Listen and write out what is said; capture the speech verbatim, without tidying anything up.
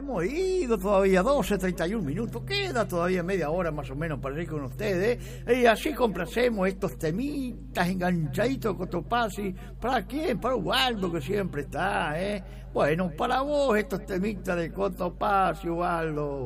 hemos ido todavía, doce, treinta y un minutos, queda todavía media hora más o menos para ir con ustedes, y así complacemos estos temitas enganchaditos de Cotopaxi. ¿Para quién? Para Ubaldo, que siempre está, ¿eh? Bueno, para vos estos temitas de Cotopaxi, Ubaldo.